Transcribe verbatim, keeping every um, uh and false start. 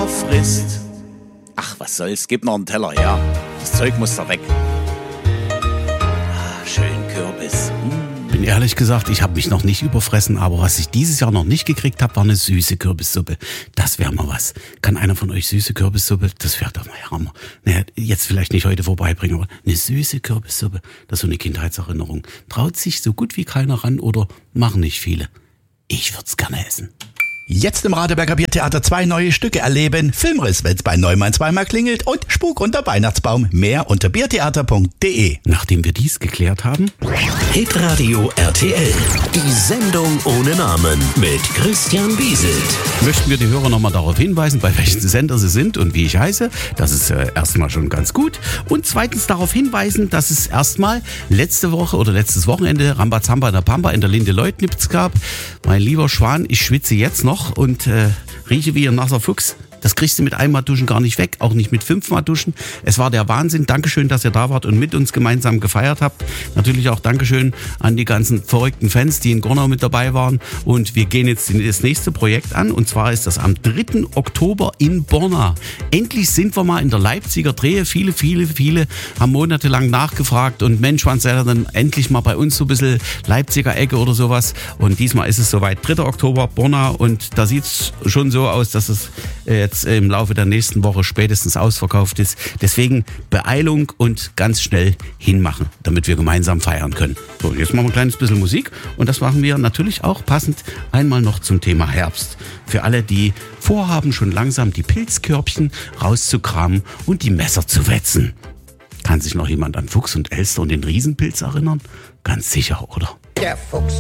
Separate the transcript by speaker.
Speaker 1: überfrisst. Ach, was soll's, gib noch einen Teller her. Das Zeug muss da weg. Ah, schön Kürbis. Mm.
Speaker 2: Bin ehrlich gesagt, ich habe mich noch nicht überfressen, aber was ich dieses Jahr noch nicht gekriegt habe, war eine süße Kürbissuppe. Das wäre mal was. Kann einer von euch süße Kürbissuppe? Das wäre doch mal Hammer. Naja, jetzt vielleicht nicht heute vorbeibringen, aber eine süße Kürbissuppe, das ist so eine Kindheitserinnerung. Traut sich so gut wie keiner ran oder machen nicht viele. Ich würde es gerne essen.
Speaker 3: Jetzt im Radeberger Biertheater zwei neue Stücke erleben. Filmriss, wenn's bei Neumann zweimal klingelt und Spuk unter Weihnachtsbaum. Mehr unter biertheater punkt de.
Speaker 2: Nachdem wir dies geklärt haben,
Speaker 4: Hitradio R T L. Die Sendung ohne Namen mit Christian Bieselt.
Speaker 2: möchten wir die Hörer nochmal darauf hinweisen, bei welchen Sender sie sind und wie ich heiße. Das ist äh, erstmal schon ganz gut. Und zweitens darauf hinweisen, dass es erstmal letzte Woche oder letztes Wochenende Rambazamba in der Pampa in der Linde Leutnitz gab. Mein lieber Schwan, ich schwitze jetzt noch und äh, rieche wie ein nasser Fuchs. Das kriegst du mit einmal Duschen gar nicht weg, auch nicht mit fünfmal Duschen. Es war der Wahnsinn. Dankeschön, dass ihr da wart und mit uns gemeinsam gefeiert habt. Natürlich auch Dankeschön an die ganzen verrückten Fans, die in Gornau mit dabei waren. Und wir gehen jetzt das nächste Projekt an. Und zwar ist das am dritten Oktober in Borna. Endlich sind wir mal in der Leipziger Drehe. Viele, viele, viele haben monatelang nachgefragt. Und Mensch, wann seid ihr dann endlich mal bei uns so ein bisschen Leipziger Ecke oder sowas? Und diesmal ist es soweit. dritter Oktober, Borna. Und da sieht es schon so aus, dass es äh, jetzt im Laufe der nächsten Woche spätestens ausverkauft ist. Deswegen Beeilung und ganz schnell hinmachen, damit wir gemeinsam feiern können. So, jetzt machen wir ein kleines bisschen Musik und das machen wir natürlich auch passend einmal noch zum Thema Herbst. Für alle, die vorhaben, schon langsam die Pilzkörbchen rauszukramen und die Messer zu wetzen. Kann sich noch jemand an Fuchs und Elster und den Riesenpilz erinnern? Ganz sicher, oder?
Speaker 5: Der Fuchs